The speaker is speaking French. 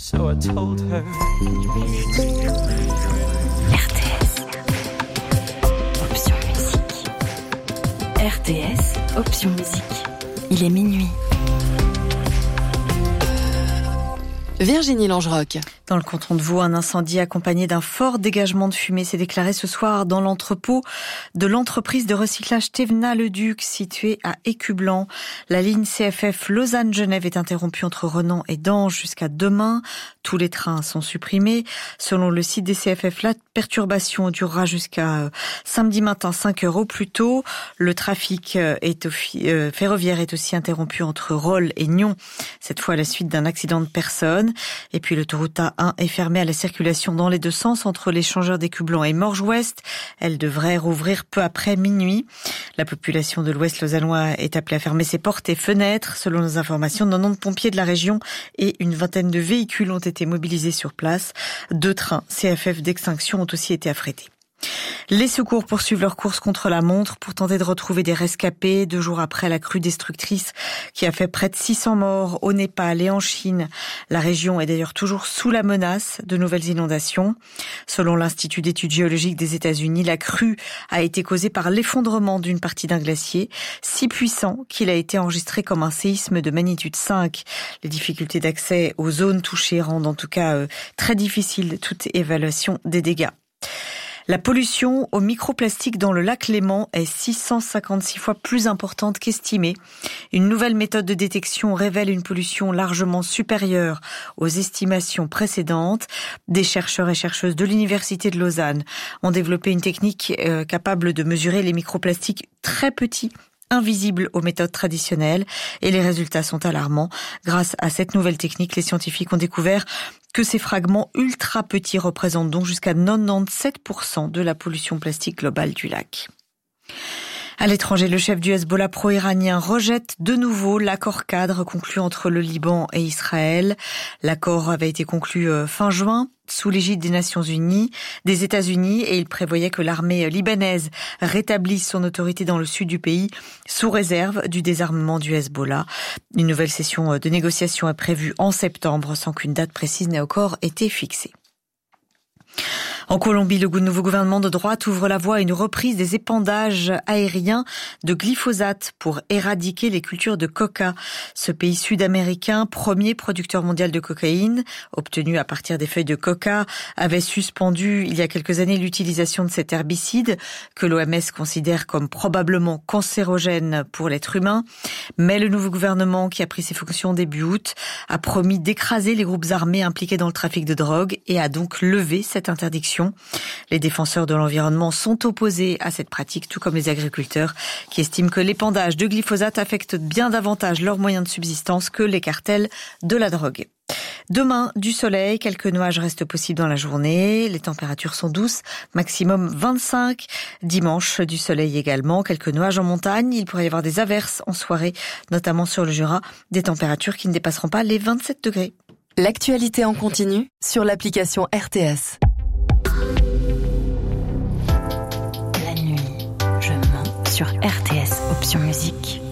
So I told her. RTS. Option musique. RTS. Option musique. Il est minuit. Virginie Langeroc. Dans le canton de Vaud, un incendie accompagné d'un fort dégagement de fumée s'est déclaré ce soir dans l'entrepôt de l'entreprise de recyclage Thévenat-le-Duc, située à Écublanc. La ligne CFF Lausanne-Genève est interrompue entre Renan et Dange jusqu'à demain. Tous les trains sont supprimés. Selon le site des CFF, la perturbation durera jusqu'à samedi matin 5 heures au plus tôt. Le trafic ferroviaire est aussi interrompu entre Rolle et Nyon, cette fois à la suite d'un accident de personne. Et puis l'autoroute A1 est fermée à la circulation dans les deux sens entre l'échangeur d'Écublanc et Morges-Ouest. Elle devrait rouvrir peu après minuit. La population de l'Ouest lausannois est appelée à fermer ses portes et fenêtres. Selon nos informations, 90 pompiers de la région et une vingtaine de véhicules ont été mobilisés sur place. 2 trains CFF d'extinction ont aussi été affrétés. Les secours poursuivent leur course contre la montre pour tenter de retrouver des rescapés 2 jours après la crue destructrice qui a fait près de 600 morts au Népal et en Chine. La région est d'ailleurs toujours sous la menace de nouvelles inondations. Selon l'Institut d'études géologiques des États-Unis, la crue a été causée par l'effondrement d'une partie d'un glacier si puissant qu'il a été enregistré comme un séisme de magnitude 5. Les difficultés d'accès aux zones touchées rendent en tout cas très difficile toute évaluation des dégâts. La pollution aux microplastiques dans le lac Léman est 656 fois plus importante qu'estimée. Une nouvelle méthode de détection révèle une pollution largement supérieure aux estimations précédentes. Des chercheurs et chercheuses de l'Université de Lausanne ont développé une technique capable de mesurer les microplastiques très petits, invisibles aux méthodes traditionnelles, et les résultats sont alarmants. Grâce à cette nouvelle technique, les scientifiques ont découvert que ces fragments ultra petits représentent donc jusqu'à 97% de la pollution plastique globale du lac. À l'étranger, le chef du Hezbollah pro-iranien rejette de nouveau l'accord cadre conclu entre le Liban et Israël. L'accord avait été conclu fin juin sous l'égide des États-Unis, et il prévoyait que l'armée libanaise rétablisse son autorité dans le sud du pays sous réserve du désarmement du Hezbollah. Une nouvelle session de négociation est prévue en septembre sans qu'une date précise n'ait encore été fixée. En Colombie, le nouveau gouvernement de droite ouvre la voie à une reprise des épandages aériens de glyphosate pour éradiquer les cultures de coca. Ce pays sud-américain, premier producteur mondial de cocaïne, obtenu à partir des feuilles de coca, avait suspendu il y a quelques années l'utilisation de cet herbicide que l'OMS considère comme probablement cancérogène pour l'être humain. Mais le nouveau gouvernement, qui a pris ses fonctions début août, a promis d'écraser les groupes armés impliqués dans le trafic de drogue et a donc levé cette interdiction. Les défenseurs de l'environnement sont opposés à cette pratique, tout comme les agriculteurs qui estiment que l'épandage de glyphosate affecte bien davantage leurs moyens de subsistance que les cartels de la drogue. Demain, du soleil, quelques nuages restent possibles dans la journée. Les températures sont douces, maximum 25. Dimanche, du soleil également, quelques nuages en montagne. Il pourrait y avoir des averses en soirée, notamment sur le Jura, des températures qui ne dépasseront pas les 27 degrés. L'actualité en continu sur l'application RTS. La nuit, je mens sur RTS Option Musique.